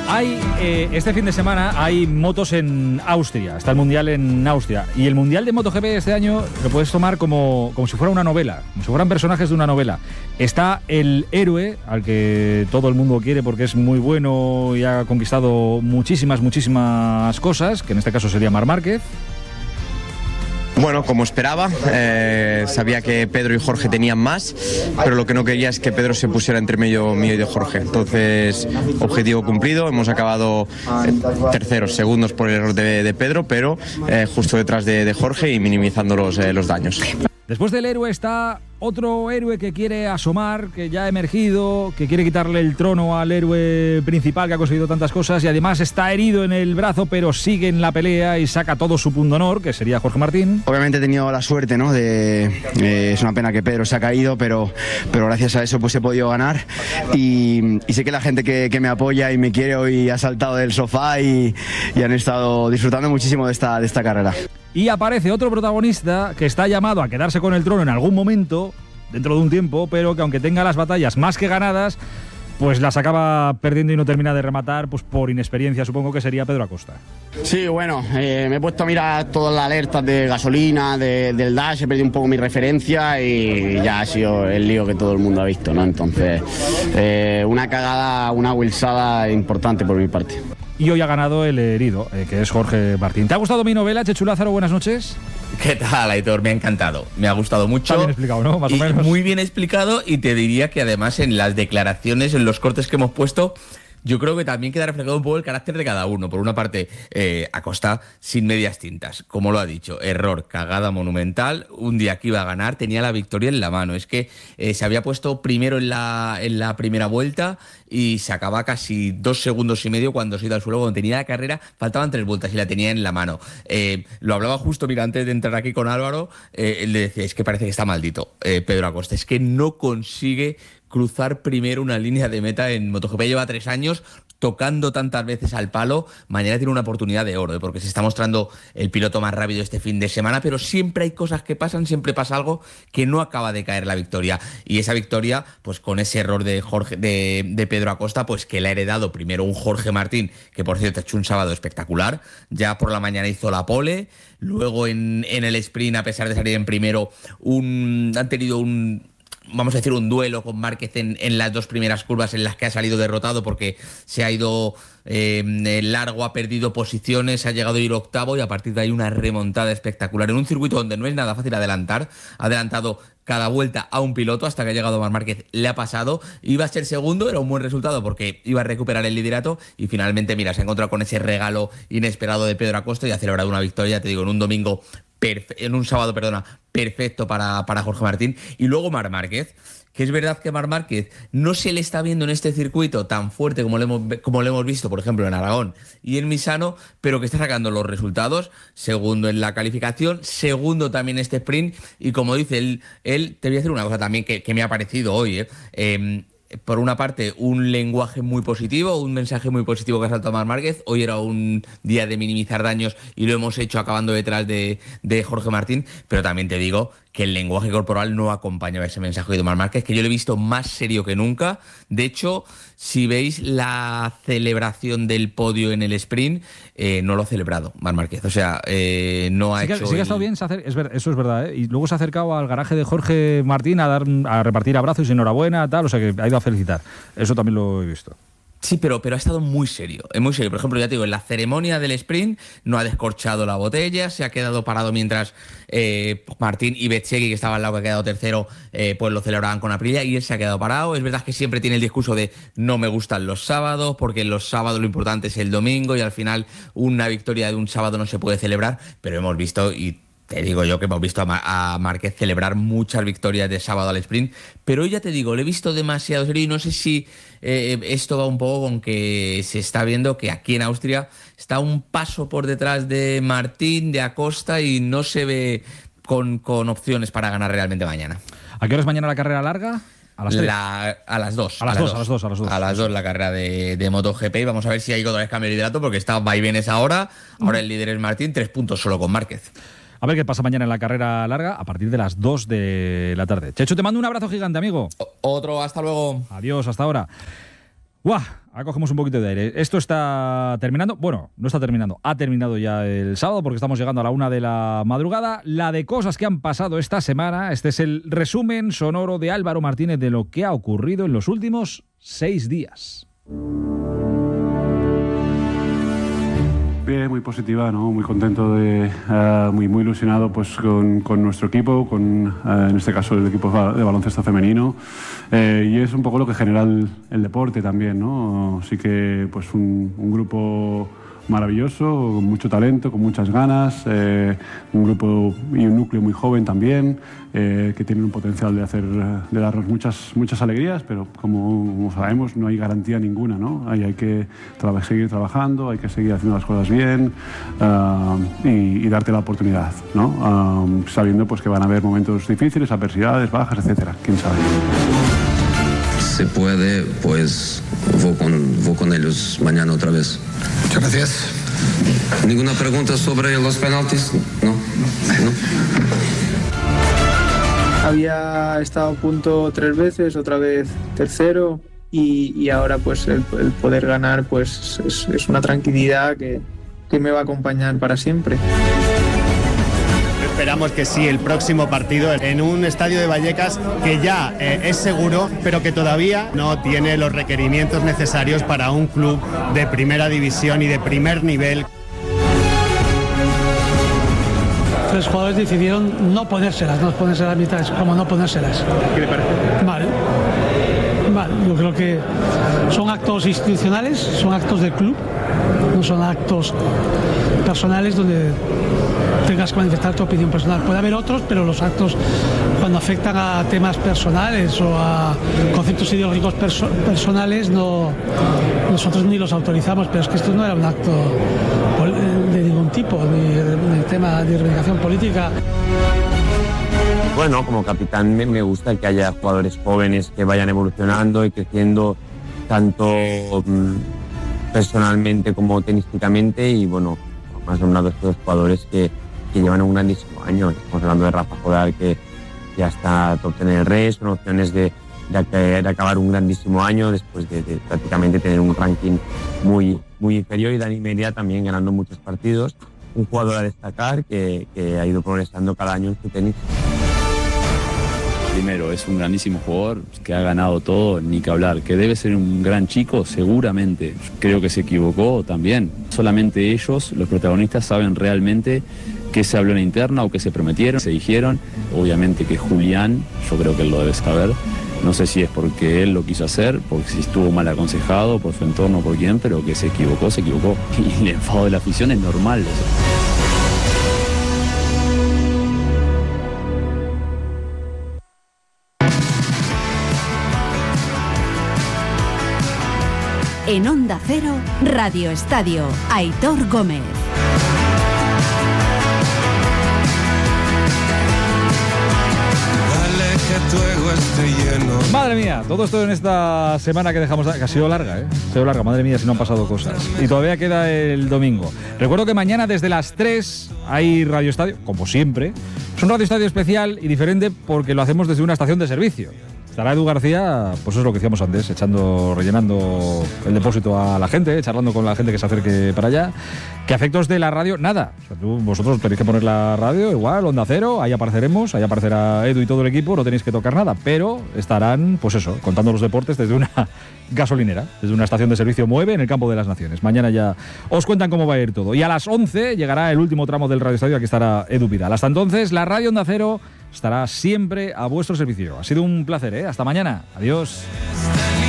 Este fin de semana hay motos en Austria, está el Mundial en Austria, y el Mundial de MotoGP de este año lo puedes tomar como si fuera una novela, como si fueran personajes de una novela. Está el héroe, al que todo el mundo quiere porque es muy bueno y ha conquistado muchísimas cosas, que en este caso sería Marc Márquez. Bueno, como esperaba, sabía que Pedro y Jorge tenían más, pero lo que no quería es que Pedro se pusiera entre mío y de Jorge. Entonces, objetivo cumplido, hemos acabado terceros, segundos por el error de Pedro, pero justo detrás de Jorge y minimizando los daños. Después del héroe está otro héroe que quiere asomar, que ya ha emergido, que quiere quitarle el trono al héroe principal que ha conseguido tantas cosas y además está herido en el brazo, pero sigue en la pelea y saca todo su pundonor, que sería Jorge Martín. Obviamente he tenido la suerte, ¿no? Es una pena que Pedro se ha caído, pero gracias a eso pues he podido ganar y sé que la gente que me apoya y me quiere hoy ha saltado del sofá y han estado disfrutando muchísimo de esta carrera. Y aparece otro protagonista que está llamado a quedarse con el trono en algún momento, dentro de un tiempo, pero que aunque tenga las batallas más que ganadas, pues las acaba perdiendo y no termina de rematar, pues por inexperiencia, supongo que sería Pedro Acosta. Sí, bueno, me he puesto a mirar todas las alertas de gasolina, del dash, he perdido un poco mi referencia y ya ha sido el lío que todo el mundo ha visto, ¿no? Entonces, una cagada, una wilsada importante por mi parte. Y hoy ha ganado el herido, que es Jorge Martín. ¿Te ha gustado mi novela, Chechu Lázaro? Buenas noches. ¿Qué tal, Aitor? Me ha encantado. Me ha gustado mucho. Está bien explicado, ¿no? Más o menos. Muy bien explicado, y te diría que además en las declaraciones, en los cortes que hemos puesto, yo creo que también queda reflejado un poco el carácter de cada uno. Por una parte, Acosta sin medias tintas, como lo ha dicho, error, cagada monumental, un día que iba a ganar, tenía la victoria en la mano. Es que se había puesto primero en la primera vuelta y se acaba casi 2 segundos y medio cuando se ha ido al suelo. Cuando tenía la carrera, faltaban 3 vueltas y la tenía en la mano. Lo hablaba justo, mira, antes de entrar aquí con Álvaro, él le decía, es que parece que está maldito Pedro Acosta, es que no consigue cruzar primero una línea de meta en MotoGP. Lleva 3 años tocando tantas veces al palo. Mañana tiene una oportunidad de oro, porque se está mostrando el piloto más rápido este fin de semana, pero siempre hay cosas que pasan, siempre pasa algo que no acaba de caer la victoria. Y esa victoria, pues con ese error de Pedro Acosta, pues que le ha heredado primero un Jorge Martín, que por cierto ha hecho un sábado espectacular. Ya por la mañana hizo la pole, luego en el sprint, a pesar de salir en primero, han tenido vamos a decir, un duelo con Márquez en las 2 primeras curvas en las que ha salido derrotado porque se ha ido largo, ha perdido posiciones, ha llegado a ir octavo y a partir de ahí una remontada espectacular en un circuito donde no es nada fácil adelantar. Ha adelantado cada vuelta a un piloto hasta que ha llegado Marc Márquez, le ha pasado, iba a ser segundo, era un buen resultado porque iba a recuperar el liderato y finalmente, mira, se ha encontrado con ese regalo inesperado de Pedro Acosta y ha celebrado una victoria, te digo, en un sábado, perfecto para Jorge Martín. Y luego Marc Márquez, que es verdad que Marc Márquez no se le está viendo en este circuito tan fuerte como lo hemos visto, por ejemplo, en Aragón y en Misano, pero que está sacando los resultados. Segundo en la calificación, segundo también este sprint, y como dice él, te voy a decir una cosa también que me ha parecido hoy, por una parte, un lenguaje muy positivo, un mensaje muy positivo que ha saltado Marc Márquez. Hoy era un día de minimizar daños y lo hemos hecho acabando detrás de Jorge Martín, pero también te digo que el lenguaje corporal no acompañaba ese mensaje de Marc Márquez, que yo lo he visto más serio que nunca. De hecho, si veis la celebración del podio en el sprint, no lo ha celebrado Marc Márquez. O sea, no ha hecho... Sí que ha estado bien, eso es verdad, ¿eh? Y luego se ha acercado al garaje de Jorge Martín a repartir abrazos y enhorabuena, tal, o sea que ha ido a felicitar. Eso también lo he visto. Sí, pero ha estado muy serio, es muy serio. Por ejemplo, ya te digo, en la ceremonia del sprint no ha descorchado la botella, se ha quedado parado mientras Martín y Bezzecchi, que estaba al lado, que ha quedado tercero, pues lo celebraban con Aprilia, y él se ha quedado parado. Es verdad que siempre tiene el discurso de no me gustan los sábados, porque los sábados lo importante es el domingo y al final una victoria de un sábado no se puede celebrar, pero hemos visto, y te digo yo que hemos visto a Márquez celebrar muchas victorias de sábado al sprint, pero hoy ya te digo, lo he visto demasiado serio y no sé si esto va un poco con que se está viendo que aquí en Austria está un paso por detrás de Martín, de Acosta, y no se ve con opciones para ganar realmente mañana. ¿A qué hora es mañana la carrera larga? A las 3. A las 2. A las 2 la carrera de MotoGP. Y vamos a ver si hay otra vez cambio de liderato, porque está vaivenes ahora. Ahora el líder es Martín, 3 puntos solo con Márquez. A ver qué pasa mañana en la carrera larga a partir de las 2 de la tarde. Chechu, te mando un abrazo gigante, amigo. Otro, hasta luego. Adiós, hasta ahora. ¡Guau! acogemos un poquito de aire. Esto está terminando. Bueno, no está terminando. Ha terminado ya el sábado porque estamos llegando a la 1 de la madrugada. La de cosas que han pasado esta semana. Este es el resumen sonoro de Álvaro Martínez de lo que ha ocurrido en los últimos 6 días. Bien, muy positiva, ¿no? Muy contento, muy ilusionado pues, con nuestro equipo, en este caso el equipo de baloncesto femenino. Y es un poco lo que genera el deporte también, ¿no? Así que pues un grupo maravilloso, con mucho talento, con muchas ganas, un grupo y un núcleo muy joven también, que tienen un potencial de darnos muchas alegrías, pero como sabemos no hay garantía ninguna, ¿no? Hay que seguir trabajando, hay que seguir haciendo las cosas bien y darte la oportunidad, ¿no? Sabiendo pues que van a haber momentos difíciles, adversidades, bajas, etcétera, quién sabe. Se puede, pues voy con ellos mañana otra vez. Muchas gracias. ¿Ninguna pregunta sobre los penaltis? No. Había estado a punto 3 veces, otra vez tercero y ahora pues el poder ganar pues es una tranquilidad que me va a acompañar para siempre. Esperamos que sí, el próximo partido en un estadio de Vallecas que ya es seguro, pero que todavía no tiene los requerimientos necesarios para un club de primera división y de primer nivel. 3 jugadores decidieron no ponérselas a mitad, es como no ponérselas. ¿Qué le parece? Mal, yo creo que son actos institucionales, son actos del club, no son actos personales donde tengas que manifestar tu opinión personal. Puede haber otros, pero los actos cuando afectan a temas personales o a conceptos ideológicos personales nosotros ni los autorizamos, pero es que esto no era un acto de ningún tipo, ni de tema de reivindicación política. Bueno, como capitán me gusta que haya jugadores jóvenes que vayan evolucionando y creciendo tanto personalmente como tenísticamente y bueno, más nombrado estos jugadores que llevan un grandísimo año. Estamos hablando de Rafa Jodar que ya está top 10 en el rey, son opciones de acabar un grandísimo año después de prácticamente tener un ranking muy inferior, y Dani Meria también ganando muchos partidos, un jugador a destacar que ha ido progresando cada año en su tenis. Primero, es un grandísimo jugador que ha ganado todo, ni que hablar. Que debe ser un gran chico, seguramente. Creo que se equivocó también. Solamente ellos, los protagonistas, saben realmente qué se habló en la interna o qué se prometieron, se dijeron. Obviamente que Julián, yo creo que él lo debe saber. No sé si es porque él lo quiso hacer, porque si estuvo mal aconsejado por su entorno, por quién, pero que se equivocó. Y el enfado de la afición es normal. En Onda Cero, Radio Estadio, Aitor Gómez. Madre mía, todo esto en esta semana que dejamos, que ha sido larga, Ha sido larga, madre mía, si no han pasado cosas. Y todavía queda el domingo. Recuerdo que mañana desde las 3 hay Radio Estadio, como siempre. Es un Radio Estadio especial y diferente porque lo hacemos desde una estación de servicio. Estará Edu García, pues eso es lo que decíamos antes, rellenando el depósito a la gente, charlando con la gente que se acerque para allá. Que a efectos de la radio, nada. O sea, vosotros tenéis que poner la radio, igual, Onda Cero, ahí apareceremos, ahí aparecerá Edu y todo el equipo, no tenéis que tocar nada, pero estarán, pues eso, contando los deportes desde una gasolinera, desde una estación de servicio Mueve en el Campo de las Naciones. Mañana ya os cuentan cómo va a ir todo. Y a las 11 llegará el último tramo del Radio Estadio, aquí estará Edu Vidal. Hasta entonces, la radio Onda Cero estará siempre a vuestro servicio. Ha sido un placer, Hasta mañana. Adiós.